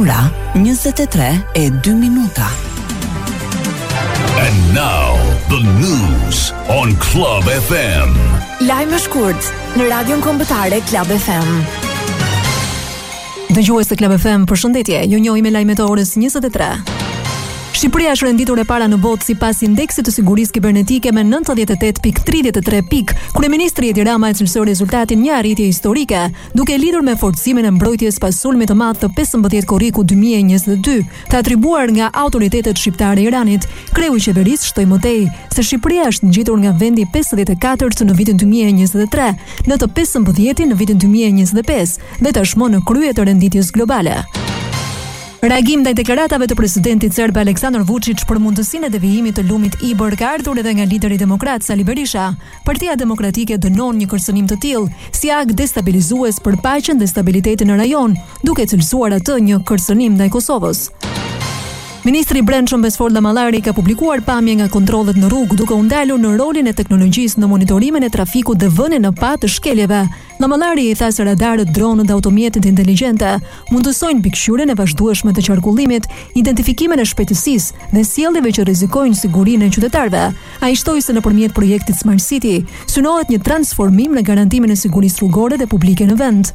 Ora 23:02. And now the news on Club FM. Lajme shkurt në Radion Kombëtare Club FM. Dëgjues të Club FM, përshëndetje. Ju njohim me lajmet e orës 23. Shqipëria është renditur e para në botë sipas indeksit të sigurisë kibernetike me 98.33 pikë. Kryeministri Edi Rama e cilësoi rezultatin një arritje historike, duke lidhur me forcimin e mbrojtjes pas sulmit të madh të 15 korriku 2022, të atribuar nga autoritetet shqiptare e Iranit. Kreu i qeverisë shtoi më tej se Shqipëria është ngjitur nga vendi 54 në vitin 2023 në të 15-tin në vitin 2025 dhe tashmë në krye të renditjes globale. Reagim ndaj deklaratave të presidentit serb Aleksandar Vučić për mundësinë e devijimit të lumit Ibër ka ardhur edhe nga lideri demokrat Sali Berisha. Partia Demokratike dënon një kërcënim të tillë si akt destabilizues për paqen dhe stabilitetin në rajon, duke cilësuar atë një kërcënim ndaj Kosovës. Ministri i Brendshëm Besfor Lamallari ka publikuar pamje nga kontrollet në rrugë duke u ndalur në rolin e teknologjisë në monitorimin e trafikut dhe vënien në pa të shkeljeve. Lamallari i tha se radarët, dronët dhe automjetet inteligjente mundësojnë pikëqyrjen e vazhdueshme të qarkullimit, identifikimin e shpejtësisë dhe sjelljeve që rrezikojnë sigurinë e qytetarëve. Ai shtoi se nëpërmjet projektit Smart City synohet një transformim në garantimin e sigurisë rrugore dhe publike në vend.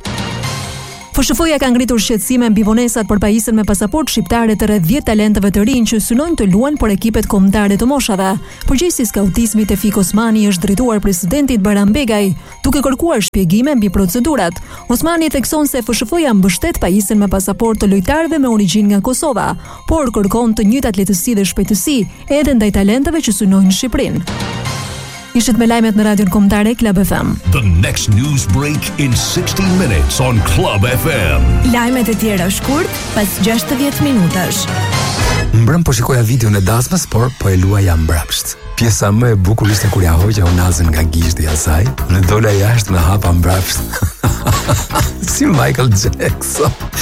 FSHF-ja ka ngritur shqetësime mbi vonesat për pajisjen me pasaportë shqiptare të rreth 10 talentëve të rinj që synojnë të luajnë për ekipet kombëtare të moshave. Përgjegjësi i skautizmit Tefik Osmani është drejtuar presidentit Bayram Begaj, duke kërkuar shpjegime mbi procedurat. Osmani thekson se FSHF-ja mbështet pajisjen me pasaportë të lojtarëve me origjinë nga Kosova, por kërkon të njëjtat lehtësi dhe shpejtësi edhe ndaj talentëve që synojnë në Shqipërinë. Ishit me lajmet në Radion Kombëtare Club FM. The next news break in 60 minutes on Club FM. Lajmet e tjera shkurt pas 60 minutash. Mbrëm po shikoja videon e dasmës, por po e luaja mbrapsht. Pjesa më e bukur ishte kur ja hoqja unazën nga gishti i saj, në dola jashtë me hapa mbrapsht. Si Michael Jackson.